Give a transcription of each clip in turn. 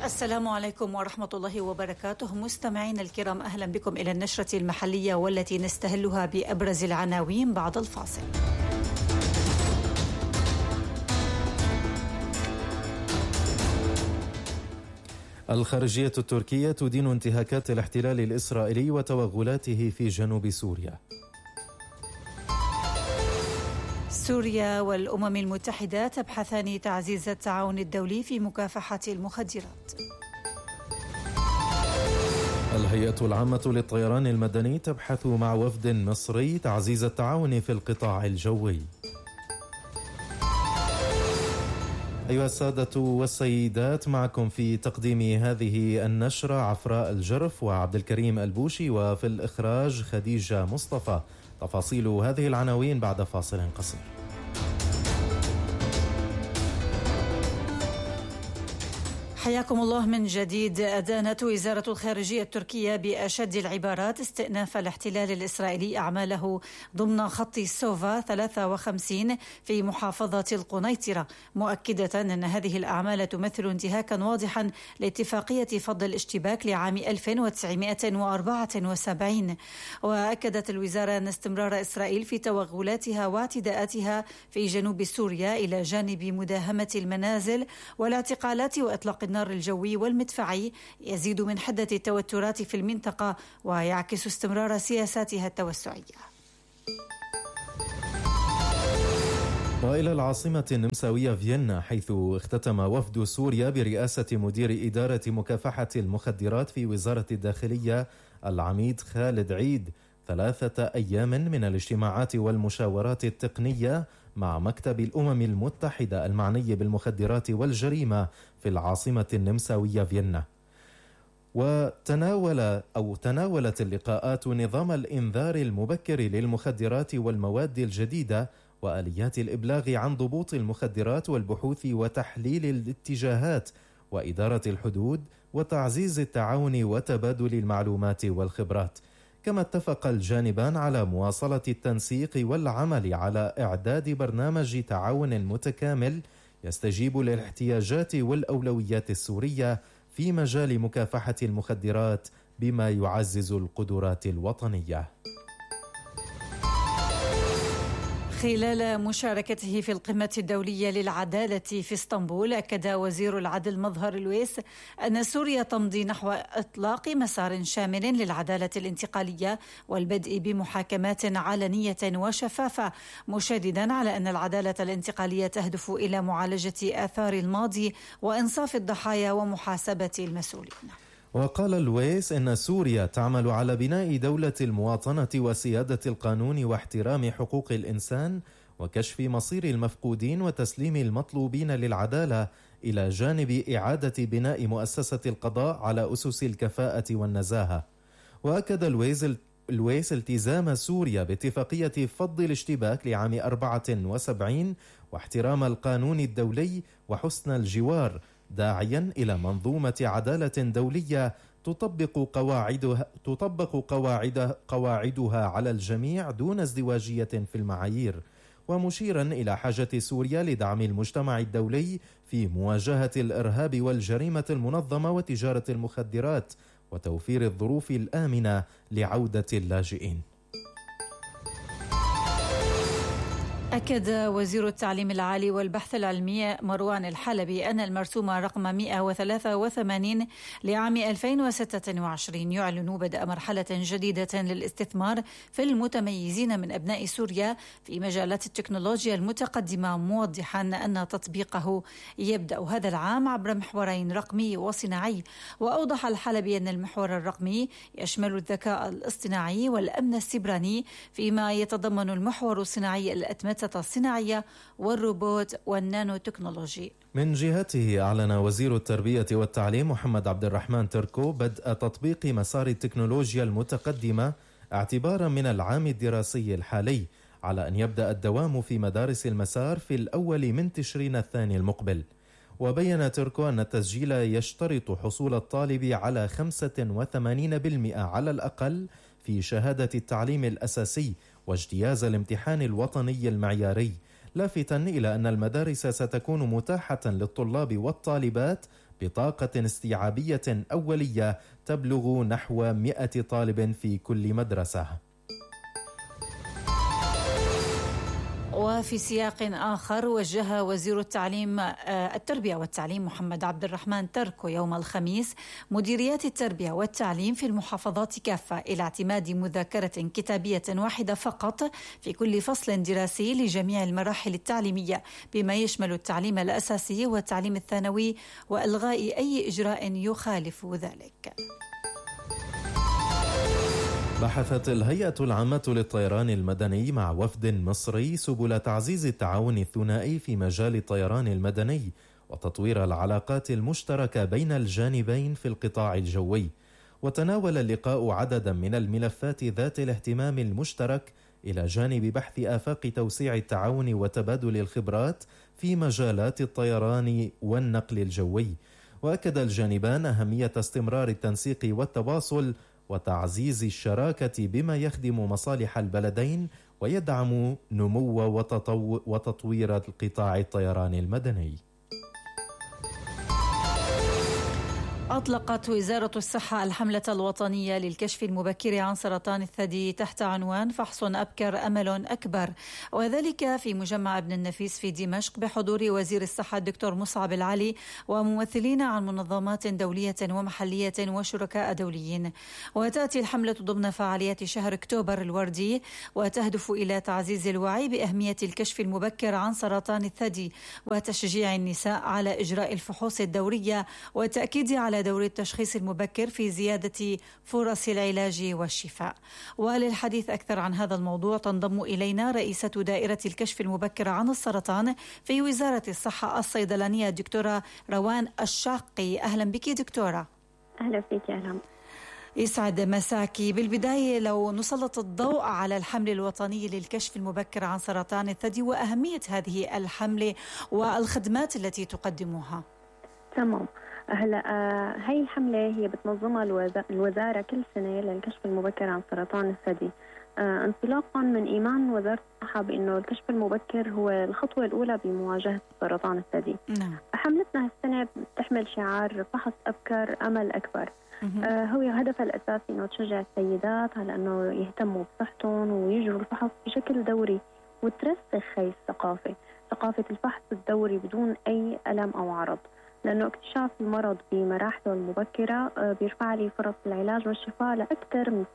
السلام عليكم ورحمة الله وبركاته. مستمعين الكرام، أهلا بكم إلى النشرة المحلية والتي نستهلها بأبرز العناوين بعد الفاصل. الخارجية التركية تدين انتهاكات الاحتلال الإسرائيلي وتوغلاته في جنوب سوريا. سوريا والأمم المتحدة تبحثان تعزيز التعاون الدولي في مكافحة المخدرات. الهيئة العامة للطيران المدني تبحث مع وفد مصري تعزيز التعاون في القطاع الجوي. أيها السادة والسيدات، معكم في تقديم هذه النشرة عفراء الجرف وعبد الكريم البوشي، وفي الإخراج خديجة مصطفى. تفاصيل هذه العناوين بعد فاصل قصير. حياكم الله من جديد. أدانت وزارة الخارجية التركية بأشد العبارات استئناف الاحتلال الإسرائيلي أعماله ضمن خط سوفا 53 في محافظة القنيطرة، مؤكدة أن هذه الأعمال تمثل انتهاكا واضحا لاتفاقية فض الاشتباك لعام 1974. وأكدت الوزارة أن استمرار إسرائيل في توغلاتها واعتداءاتها في جنوب سوريا إلى جانب مداهمة المنازل والاعتقالات وإطلاق النار الجوي والمدفعي يزيد من حدة التوترات في المنطقة ويعكس استمرار سياساتها التوسعية. وإلى العاصمة النمساوية فيينا، حيث اختتم وفد سوريا برئاسة مدير إدارة مكافحة المخدرات في وزارة الداخلية العميد خالد عيد 3 أيام من الاجتماعات والمشاورات التقنية مع مكتب الأمم المتحدة المعني بالمخدرات والجريمة في العاصمة النمساوية فيينا. تناولت اللقاءات نظام الإنذار المبكر للمخدرات والمواد الجديدة وآليات الإبلاغ عن ضبوط المخدرات والبحوث وتحليل الاتجاهات وإدارة الحدود وتعزيز التعاون وتبادل المعلومات والخبرات. كما اتفق الجانبان على مواصلة التنسيق والعمل على إعداد برنامج تعاون متكامل يستجيب للاحتياجات والأولويات السورية في مجال مكافحة المخدرات بما يعزز القدرات الوطنية. خلال مشاركته في القمة الدولية للعدالة في اسطنبول، أكد وزير العدل مظهر الويس أن سوريا تمضي نحو إطلاق مسار شامل للعدالة الانتقالية والبدء بمحاكمات علنية وشفافة، مشددا على أن العدالة الانتقالية تهدف إلى معالجة آثار الماضي وإنصاف الضحايا ومحاسبة المسؤولين. وقال الويس إن سوريا تعمل على بناء دولة المواطنة وسيادة القانون واحترام حقوق الإنسان وكشف مصير المفقودين وتسليم المطلوبين للعدالة، إلى جانب إعادة بناء مؤسسة القضاء على أسس الكفاءة والنزاهة. وأكد الويس التزام سوريا باتفاقية فض الاشتباك لعام 74 واحترام القانون الدولي وحسن الجوار، داعيا إلى منظومة عدالة دولية تطبق قواعدها على الجميع دون ازدواجية في المعايير، ومشيرا إلى حاجة سوريا لدعم المجتمع الدولي في مواجهة الإرهاب والجريمة المنظمة وتجارة المخدرات وتوفير الظروف الآمنة لعودة اللاجئين. أكد وزير التعليم العالي والبحث العلمي مروان الحلبي أن المرسوم رقم 183 لعام 2026 يعلن بدء مرحلة جديدة للاستثمار في المتميزين من أبناء سوريا في مجالات التكنولوجيا المتقدمة، موضحا أن تطبيقه يبدأ هذا العام عبر محورين رقمي وصناعي. وأوضح الحلبي أن المحور الرقمي يشمل الذكاء الاصطناعي والأمن السيبراني، فيما يتضمن المحور الصناعي الأتمتة الصناعية والروبوت والنانو تكنولوجي. من جهته أعلن وزير التربية والتعليم محمد عبد الرحمن تركو بدء تطبيق مسار التكنولوجيا المتقدمة اعتبارا من العام الدراسي الحالي، على أن يبدأ الدوام في مدارس المسار في الأول من تشرين الثاني المقبل. وبين تركو أن التسجيل يشترط حصول الطالب على 85% على الأقل في شهادة التعليم الأساسي واجتياز الامتحان الوطني المعياري، لافتا إلى أن المدارس ستكون متاحة للطلاب والطالبات بطاقة استيعابية أولية تبلغ نحو 100 طالب في كل مدرسة. وفي سياق آخر، وجه وزير التربية والتعليم محمد عبد الرحمن تركو يوم الخميس مديريات التربية والتعليم في المحافظات كافة إلى اعتماد مذاكرة كتابية واحدة فقط في كل فصل دراسي لجميع المراحل التعليمية بما يشمل التعليم الأساسي والتعليم الثانوي، وإلغاء أي إجراء يخالف ذلك. بحثت الهيئة العامة للطيران المدني مع وفد مصري سبل تعزيز التعاون الثنائي في مجال الطيران المدني وتطوير العلاقات المشتركة بين الجانبين في القطاع الجوي. وتناول اللقاء عددا من الملفات ذات الاهتمام المشترك إلى جانب بحث آفاق توسيع التعاون وتبادل الخبرات في مجالات الطيران والنقل الجوي. وأكد الجانبان أهمية استمرار التنسيق والتواصل وتعزيز الشراكة بما يخدم مصالح البلدين ويدعم نمو وتطوير القطاع الطيران المدني. أطلقت وزارة الصحة الحملة الوطنية للكشف المبكر عن سرطان الثدي تحت عنوان فحص أبكر أمل أكبر، وذلك في مجمع ابن النفيس في دمشق بحضور وزير الصحة الدكتور مصعب العلي وممثلين عن منظمات دولية ومحلية وشركاء دوليين. وتأتي الحملة ضمن فعاليات شهر أكتوبر الوردي، وتهدف إلى تعزيز الوعي بأهمية الكشف المبكر عن سرطان الثدي وتشجيع النساء على إجراء الفحوص الدورية وتأكيد على دور التشخيص المبكر في زيادة فرص العلاج والشفاء. وللحديث أكثر عن هذا الموضوع تنضم إلينا رئيسة دائرة الكشف المبكر عن السرطان في وزارة الصحة الصيدلانية الدكتورة روان الشاقي. أهلا بك دكتورة. أهلا فيك. أهلا. يسعد مساكي. بالبداية لو نسلط الضوء على الحملة الوطنية للكشف المبكر عن سرطان الثدي وأهمية هذه الحملة والخدمات التي تقدمها. تمام. هلا هاي الحملة هي بتنظمها الوزارة كل سنة للكشف المبكر عن سرطان الثدي، انطلاقا من إيمان وزارة الصحة بأنه الكشف المبكر هو الخطوة الأولى بمواجهة سرطان الثدي. حملتنا هالسنة بتحمل شعار فحص أبكر أمل أكبر. هو هدفها الأساسي أنه تشجع السيدات على أنه يهتموا بصحتهم ويجروا الفحص بشكل دوري وترسخ هاي ثقافة الفحص الدوري بدون أي ألم أو عرض، لأنه اكتشاف المرض بمراحله المبكرة بيرفع لي فرص العلاج والشفاء لأكثر من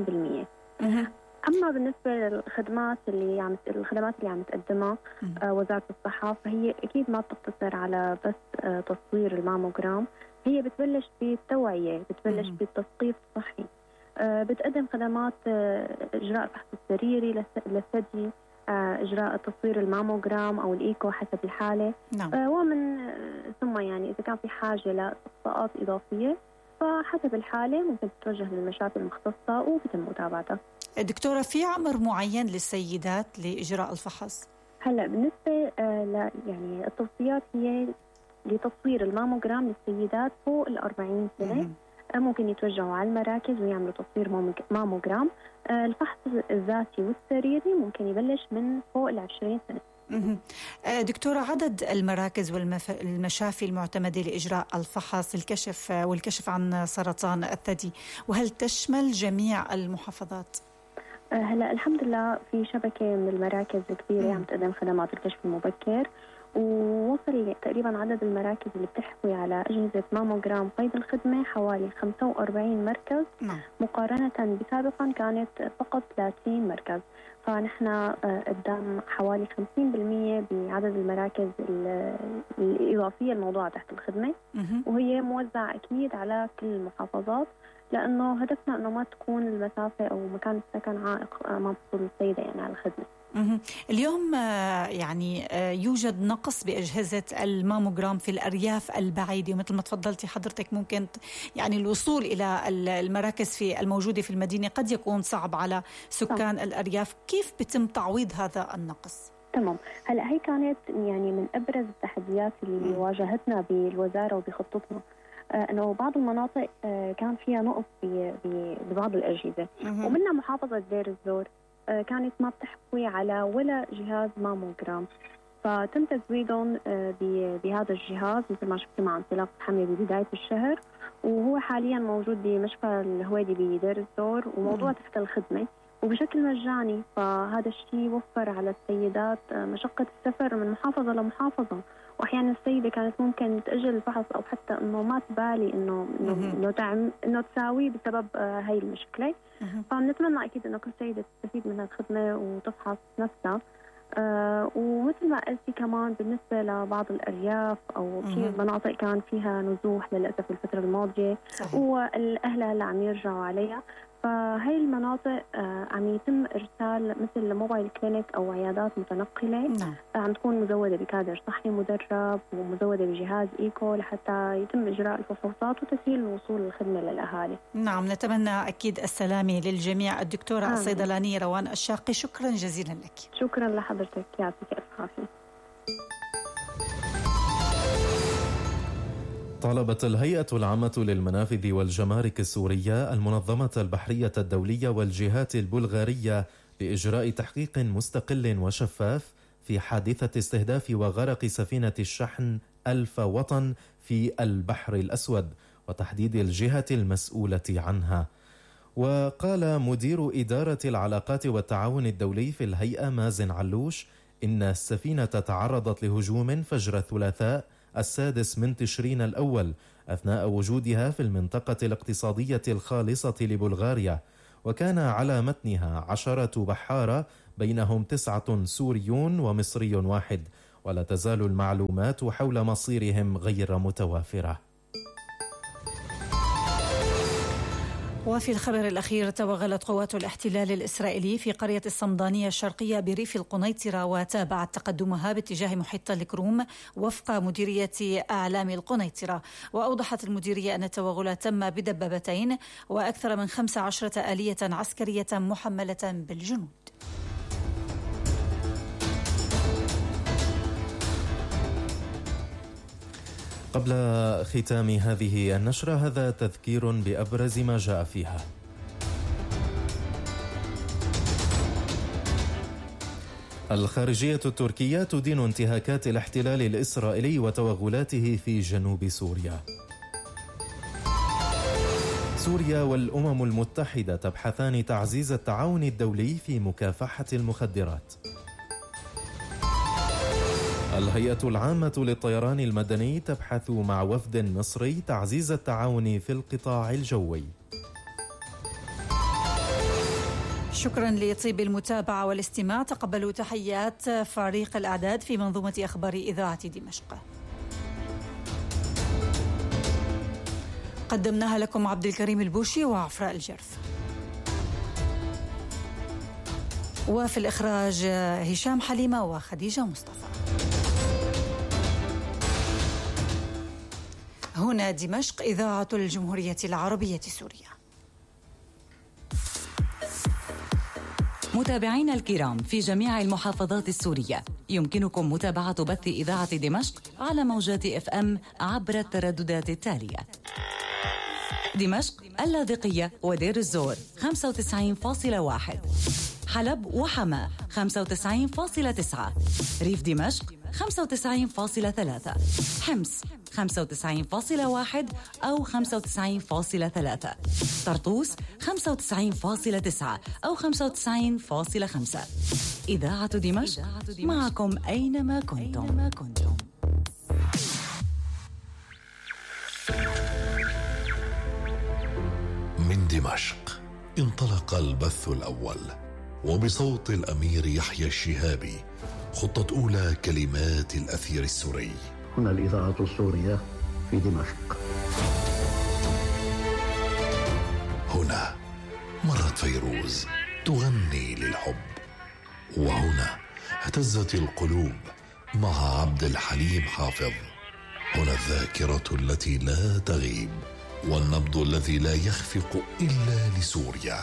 80%. أما بالنسبة للخدمات اللي عم تقدمها وزارة الصحة، فهي أكيد ما بتقتصر على بس تصوير الماموجرام، هي بتبلش بالتوعية، بتبلش بالتثقيف الصحي، بتقدم خدمات إجراء الفحص السريري للثدي، إجراء تصوير الماموجرام أو الإيكو حسب الحالة. ومن ثم يعني إذا كان في حاجة لاستقصاءات إضافية فحسب الحالة ممكن تتوجه للمشافي المختصة وبتم متابعتها. دكتورة، في عمر معين للسيدات لإجراء الفحص؟ هلا بالنسبة يعني التوصيات هي لتصوير الماموجرام للسيدات فوق 40 سنة ممكن يتوجهوا على المراكز ويعملوا تصوير ماموجرام. الفحص الذاتي والسريري ممكن يبلش من فوق 20 سنة. دكتورة، عدد المراكز والمشافي المعتمدة لإجراء الفحص والكشف عن سرطان الثدي، وهل تشمل جميع المحافظات؟ هلا الحمد لله في شبكة من المراكز الكبيرة عم تقدم خدمات الكشف المبكر، ووصل تقريبا عدد المراكز اللي بتحوي على أجهزة ماموجرام قيد الخدمة حوالي 45 مركز. مقارنة بسابقا كانت فقط 30 مركز، فنحن قدام حوالي 50% بعدد المراكز الإضافية الموضوعة تحت الخدمة، وهي موزعة أكيد على كل المحافظات، لأنه هدفنا أنه ما تكون المسافة أو مكان السكن عائق أمام حصول السيدة يعني على الخدمة. اليوم يعني يوجد نقص بأجهزة الماموجرام في الأرياف البعيدة، مثل ما تفضلتي حضرتك ممكن يعني الوصول إلى المراكز في الموجودة في المدينة قد يكون صعب على سكان الأرياف. كيف بتم تعويض هذا النقص؟ تمام. هلا هي كانت يعني من أبرز التحديات اللي واجهتنا بالوزارة وبخطتنا، أنه بعض المناطق كان فيها نقص ببعض الأجهزة، ومنها محافظة دير الزور كانت ما بتحوي على ولا جهاز ماموجرام، فتم تزويدهم بهذا الجهاز مثل ما شفتي مع انطلاق الحملة ببداية الشهر، وهو حاليا موجود بمشفى الهويدي بدير الزور، وموضوع تحت الخدمة وبشكل مجاني. فهذا الشيء وفر على السيدات مشقة السفر من محافظة لمحافظة، واحيانا السيده كانت ممكن تاجل الفحص او حتى انه ما تبالي انه تساويه بسبب هاي المشكله. فبنتمنى اكيد انه كل سيده تستفيد من الخدمه وتفحص نفسها. ومثل ما قلتي كمان بالنسبه لبعض الارياف او في مناطق كان فيها نزوح للاسف الفتره الماضيه، والاهل هلا عم يرجعوا عليها، فهي المناطق عم يتم إرسال مثل موبايل كلينيك أو عيادات متنقلة. عم تكون مزودة بكادر صحي مدرب ومزودة بجهاز إيكو لحتى يتم إجراء الفحوصات وتسهيل الوصول للخدمة للأهالي. نعم، نتمنى أكيد السلامة للجميع. الدكتورة الصيدلانية روان الشاقي، شكرا جزيلا لك. شكرا لحضرتك، يعطيك ألف عافية. طالبت الهيئة العامة للمنافذ والجمارك السورية المنظمة البحرية الدولية والجهات البلغارية بإجراء تحقيق مستقل وشفاف في حادثة استهداف وغرق سفينة الشحن 1000 وطن في البحر الأسود وتحديد الجهة المسؤولة عنها. وقال مدير إدارة العلاقات والتعاون الدولي في الهيئة مازن علوش إن السفينة تعرضت لهجوم فجر الثلاثاء 6 من تشرين الأول أثناء وجودها في المنطقة الاقتصادية الخالصة لبلغاريا، وكان على متنها 10 بحارة بينهم 9 سوريون ومصري واحد، ولا تزال المعلومات حول مصيرهم غير متوافرة. وفي الخبر الأخير، توغلت قوات الاحتلال الإسرائيلي في قرية الصمدانية الشرقية بريف القنيطرة وتابعت تقدمها باتجاه محيط الكروم وفق مديرية أعلام القنيطرة. وأوضحت المديرية أن التوغل تم بدبابتين وأكثر من 15 آلية عسكرية محملة بالجنود. قبل ختام هذه النشرة هذا تذكير بأبرز ما جاء فيها. الخارجية التركية تدين انتهاكات الاحتلال الإسرائيلي وتوغلاته في جنوب سوريا. سوريا والأمم المتحدة تبحثان تعزيز التعاون الدولي في مكافحة المخدرات. الهيئة العامة للطيران المدني تبحث مع وفد مصري تعزيز التعاون في القطاع الجوي. شكرا لطيب المتابعة والاستماع. تقبلوا تحيات فريق الأعداد في منظومة أخبار إذاعة دمشق. قدمناها لكم عبد الكريم البوشي وعفراء الجرف، وفي الإخراج هشام حليمة وخديجة مصطفى. هنا دمشق، إذاعة الجمهورية العربية السورية. متابعينا الكرام في جميع المحافظات السورية، يمكنكم متابعة بث إذاعة دمشق على موجات FM عبر الترددات التالية: دمشق، اللاذقية ودير الزور 95.1، حلب وحما 95.9، ريف دمشق 95.3، حمص 95.1 أو 95.3، طرطوس 95.9 أو 95.5. إذاعة دمشق معكم أينما كنتم. من دمشق انطلق البث الأول، وبصوت الأمير يحيى الشهابي خطة أولى كلمات الأثير السوري. هنا الإذاعة السورية في دمشق. هنا مرت فيروز تغني للحب، وهنا اهتزت القلوب مع عبد الحليم حافظ. هنا الذاكرة التي لا تغيب، والنبض الذي لا يخفق إلا لسوريا.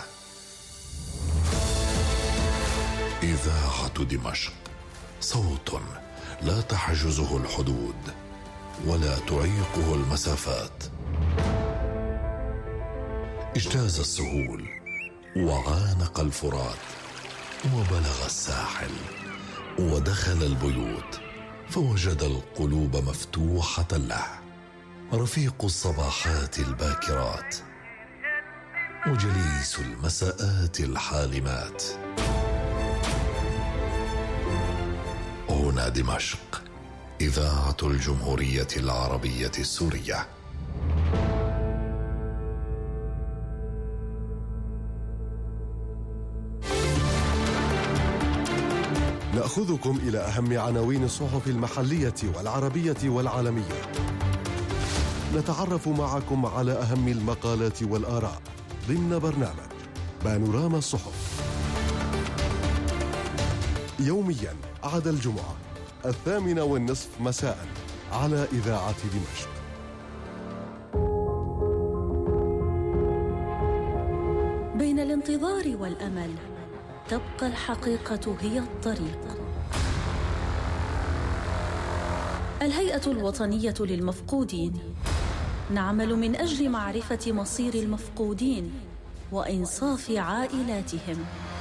إذاعة دمشق، صوت لا تحجزه الحدود ولا تعيقه المسافات. اجتاز السهول وعانق الفرات وبلغ الساحل ودخل البيوت فوجد القلوب مفتوحة له، رفيق الصباحات الباكرات وجليس المساءات الحالمات. هنا دمشق، إذاعة الجمهورية العربية السورية. نأخذكم إلى أهم عناوين الصحف المحلية والعربية والعالمية. نتعرف معكم على أهم المقالات والآراء ضمن برنامج بانوراما الصحف، يوميا عدا الجمعة 8:30 مساء على إذاعة دمشق. بين الانتظار والأمل تبقى الحقيقة هي الطريق. الهيئة الوطنية للمفقودين نعمل من أجل معرفة مصير المفقودين وإنصاف عائلاتهم.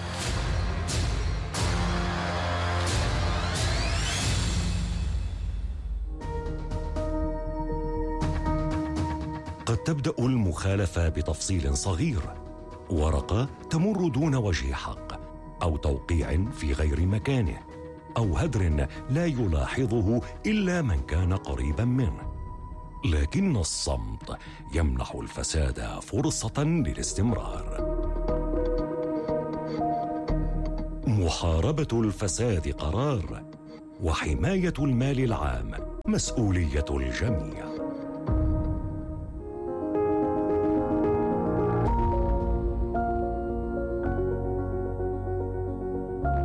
قد تبدأ المخالفة بتفصيل صغير، ورقة تمر دون وجه حق، أو توقيع في غير مكانه، أو هدر لا يلاحظه إلا من كان قريبا منه. لكن الصمت يمنح الفساد فرصة للاستمرار. محاربة الفساد قرار، وحماية المال العام مسؤولية الجميع.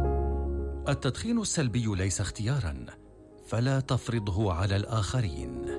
التدخين السلبي ليس اختياراً، فلا تفرضه على الآخرين.